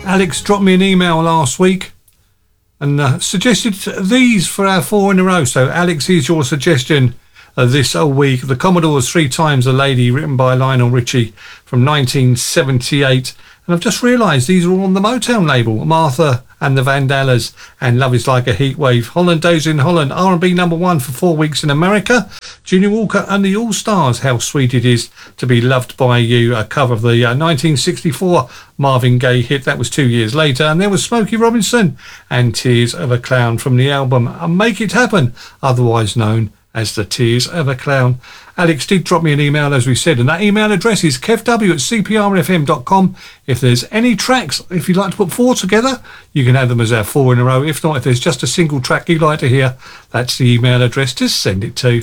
Alex dropped me an email last week and suggested these for our 4 in a row. So, Alex, here's your suggestion this week. The Commodore's 3 Times a Lady, written by Lionel Richie from 1978. And I've just realised these are all on the Motown label. Martha and the Vandellas and Love Is Like a Heatwave. Holland Days in Holland, R&B #1 for 4 weeks in America. Junior Walker and the All-Stars, How Sweet It Is to Be Loved by You, a cover of the 1964 Marvin Gaye hit. That was 2 years later. And there was Smokey Robinson and Tears of a Clown from the album Make It Happen, otherwise known as the Tears of a Clown. Alex did drop me an email, as we said, and that email address is kevw@cprfm.com. If there's any tracks, if you'd like to put 4 together, you can have them as our 4 in a row. If not, if there's just a single track you'd like to hear, that's the email address to send it to.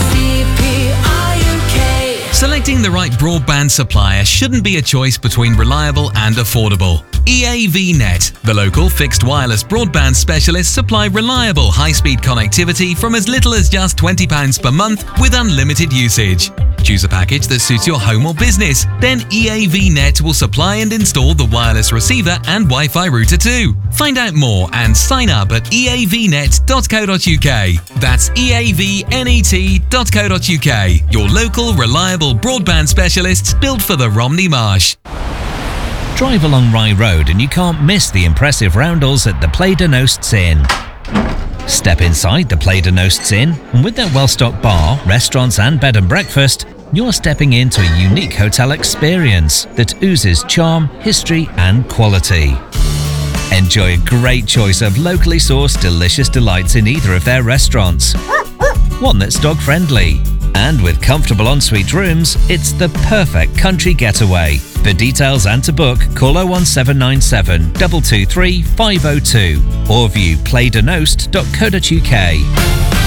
Selecting the right broadband supplier shouldn't be a choice between reliable and affordable. EAVnet, the local fixed wireless broadband specialists, supply reliable high-speed connectivity from as little as just £20 per month with unlimited usage. Choose a package that suits your home or business. Then EAVnet will supply and install the wireless receiver and Wi-Fi router too. Find out more and sign up at eavnet.co.uk. That's eavnet.co.uk. Your local reliable broadband specialists built for the Romney Marsh. Drive along Rye Road and you can't miss the impressive roundels at the Play de Nosts Inn. Step inside the Play de Nosts Inn, and with their well-stocked bar, restaurants and bed and breakfast, you're stepping into a unique hotel experience that oozes charm, history and quality. Enjoy a great choice of locally sourced delicious delights in either of their restaurants. One that's dog-friendly. And with comfortable ensuite rooms, it's the perfect country getaway. For details and to book, call 01797 223 502 or view playdenost.co.uk.